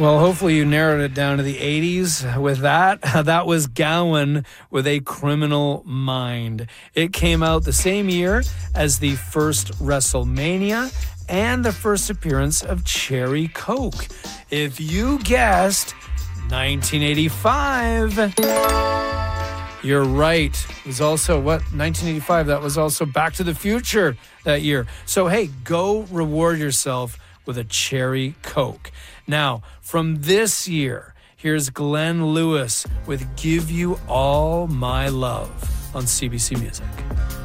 Well, hopefully you narrowed it down to the 80s with that. That was Gowan with A Criminal Mind. It came out the same year as the first WrestleMania and the first appearance of Cherry Coke. If you guessed 1985, you're right. It was also, 1985? That was also Back to the Future that year. So, hey, go reward yourself with a Cherry Coke. Now, from this year, here's Glenn Lewis with Give You All My Love on CBC Music.